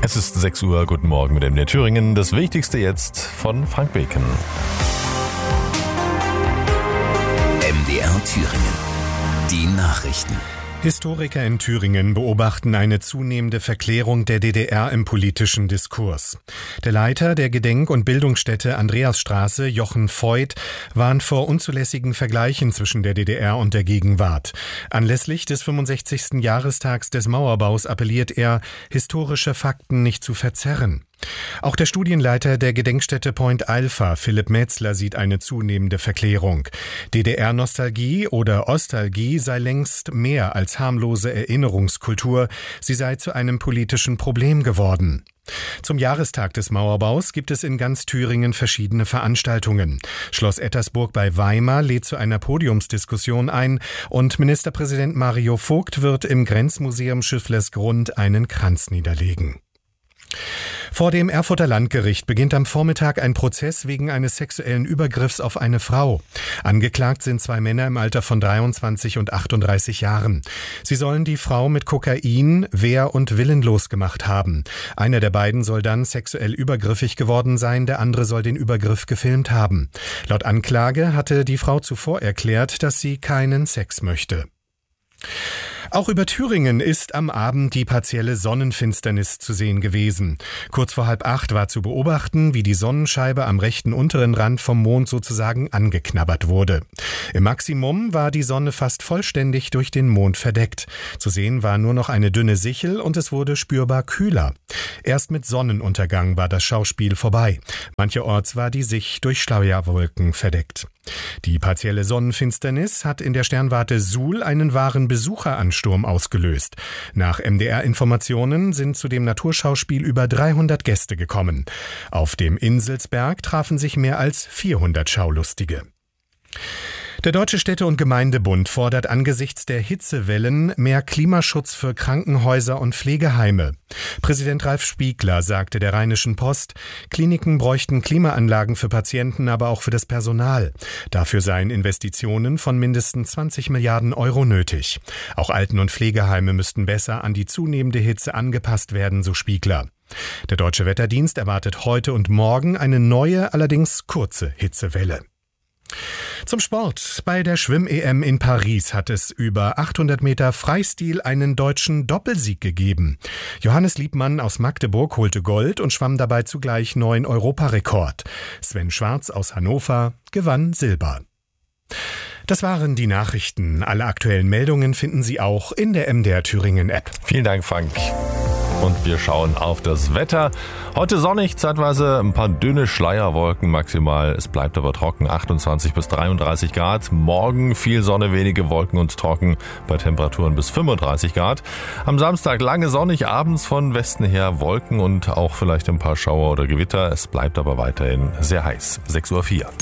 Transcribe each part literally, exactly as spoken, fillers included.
Es ist sechs Uhr, guten Morgen mit M D R Thüringen. Das Wichtigste jetzt von Frank Beken. M D R Thüringen. Die Nachrichten. Historiker in Thüringen beobachten eine zunehmende Verklärung der D D R im politischen Diskurs. Der Leiter der Gedenk- und Bildungsstätte Andreasstraße, Jochen Voigt, warnt vor unzulässigen Vergleichen zwischen der D D R und der Gegenwart. Anlässlich des fünfundsechzigsten Jahrestags des Mauerbaus appelliert er, historische Fakten nicht zu verzerren. Auch der Studienleiter der Gedenkstätte Point Alpha, Philipp Metzler, sieht eine zunehmende Verklärung. D D R-Nostalgie oder Ostalgie sei längst mehr als harmlose Erinnerungskultur, sie sei zu einem politischen Problem geworden. Zum Jahrestag des Mauerbaus gibt es in ganz Thüringen verschiedene Veranstaltungen. Schloss Ettersburg bei Weimar lädt zu einer Podiumsdiskussion ein und Ministerpräsident Mario Vogt wird im Grenzmuseum Schifflersgrund einen Kranz niederlegen. Vor dem Erfurter Landgericht beginnt am Vormittag ein Prozess wegen eines sexuellen Übergriffs auf eine Frau. Angeklagt sind zwei Männer im Alter von dreiundzwanzig und achtunddreißig Jahren. Sie sollen die Frau mit Kokain wehr- und willenlos gemacht haben. Einer der beiden soll dann sexuell übergriffig geworden sein, der andere soll den Übergriff gefilmt haben. Laut Anklage hatte die Frau zuvor erklärt, dass sie keinen Sex möchte. Auch über Thüringen ist am Abend die partielle Sonnenfinsternis zu sehen gewesen. Kurz vor halb acht war zu beobachten, wie die Sonnenscheibe am rechten unteren Rand vom Mond sozusagen angeknabbert wurde. Im Maximum war die Sonne fast vollständig durch den Mond verdeckt. Zu sehen war nur noch eine dünne Sichel und es wurde spürbar kühler. Erst mit Sonnenuntergang war das Schauspiel vorbei. Mancherorts war die Sicht durch Schauerwolken verdeckt. Die partielle Sonnenfinsternis hat in der Sternwarte Suhl einen wahren Besucheransturm ausgelöst. Nach M D R-Informationen sind zu dem Naturschauspiel über dreihundert Gäste gekommen. Auf dem Inselsberg trafen sich mehr als vierhundert Schaulustige. Der Deutsche Städte- und Gemeindebund fordert angesichts der Hitzewellen mehr Klimaschutz für Krankenhäuser und Pflegeheime. Präsident Ralf Spiegler sagte der Rheinischen Post, Kliniken bräuchten Klimaanlagen für Patienten, aber auch für das Personal. Dafür seien Investitionen von mindestens zwanzig Milliarden Euro nötig. Auch Alten- und Pflegeheime müssten besser an die zunehmende Hitze angepasst werden, so Spiegler. Der Deutsche Wetterdienst erwartet heute und morgen eine neue, allerdings kurze Hitzewelle. Zum Sport. Bei der Schwimm-E M in Paris hat es über achthundert Meter Freistil einen deutschen Doppelsieg gegeben. Johannes Liebmann aus Magdeburg holte Gold und schwamm dabei zugleich neuen Europarekord. Sven Schwarz aus Hannover gewann Silber. Das waren die Nachrichten. Alle aktuellen Meldungen finden Sie auch in der M D R Thüringen App. Vielen Dank, Frank. Und wir schauen auf das Wetter. Heute sonnig, zeitweise ein paar dünne Schleierwolken maximal. Es bleibt aber trocken, achtundzwanzig bis dreiunddreißig Grad. Morgen viel Sonne, wenige Wolken und trocken bei Temperaturen bis fünfunddreißig Grad. Am Samstag lange sonnig, abends von Westen her Wolken und auch vielleicht ein paar Schauer oder Gewitter. Es bleibt aber weiterhin sehr heiß. sechs Uhr vier.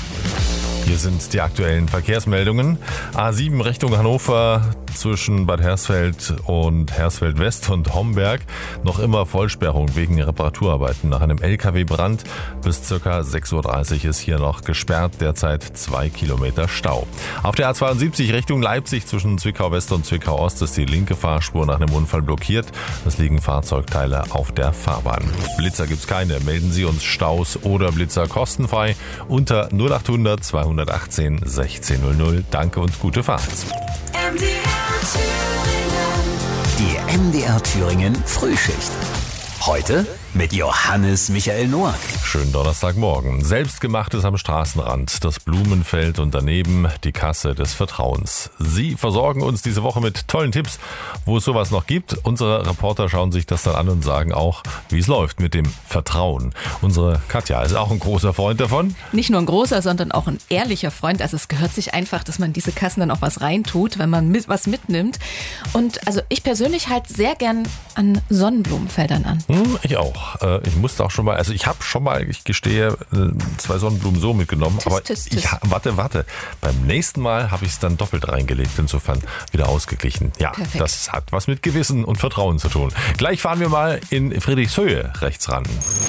Hier sind die aktuellen Verkehrsmeldungen. A sieben Richtung Hannover zwischen Bad Hersfeld und Hersfeld West und Homberg. Noch immer Vollsperrung wegen Reparaturarbeiten nach einem L K W-Brand. Bis ca. sechs Uhr dreißig ist hier noch gesperrt, derzeit zwei Kilometer Stau. Auf der A zweiundsiebzig Richtung Leipzig zwischen Zwickau West und Zwickau Ost ist die linke Fahrspur nach einem Unfall blockiert. Es liegen Fahrzeugteile auf der Fahrbahn. Blitzer gibt's keine. Melden Sie uns Staus oder Blitzer kostenfrei unter null achthundert zweihundertachtzehn sechzehn null null. Danke und gute Fahrt. M D R Thüringen. Die M D R Thüringen Frühschicht. Heute mit Johannes Michael Noack. Schönen Donnerstagmorgen. Selbstgemachtes am Straßenrand, das Blumenfeld und daneben die Kasse des Vertrauens. Sie versorgen uns diese Woche mit tollen Tipps, wo es sowas noch gibt. Unsere Reporter schauen sich das dann an und sagen auch, wie es läuft mit dem Vertrauen. Unsere Katja ist auch ein großer Freund davon. Nicht nur ein großer, sondern auch ein ehrlicher Freund. Also es gehört sich einfach, dass man diese Kassen dann auch was reintut, wenn man mit, was mitnimmt. Und also ich persönlich halte sehr gern an Sonnenblumenfeldern an. Hm, ich auch. Ich musste auch schon mal, also ich habe schon mal, ich gestehe, zwei Sonnenblumen so mitgenommen, tis, aber tis, tis. ich, warte, warte, beim nächsten Mal habe ich es dann doppelt reingelegt, insofern wieder ausgeglichen. Ja, Perfekt. Das hat was mit Gewissen und Vertrauen zu tun. Gleich fahren wir mal in Friedrichshöhe rechts ran.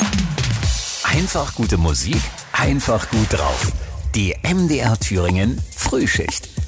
Einfach gute Musik, einfach gut drauf. Die M D R Thüringen Frühschicht.